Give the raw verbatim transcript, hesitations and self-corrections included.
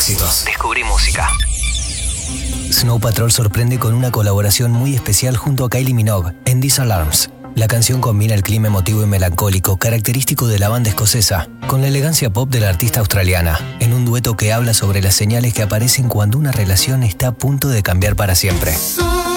éxitos. Descubrí música. Snow Patrol sorprende con una colaboración muy especial junto a Kylie Minogue en These Alarms. La canción combina el clima emotivo y melancólico característico de la banda escocesa con la elegancia pop de la artista australiana, en un dueto que habla sobre las señales que aparecen cuando una relación está a punto de cambiar para siempre.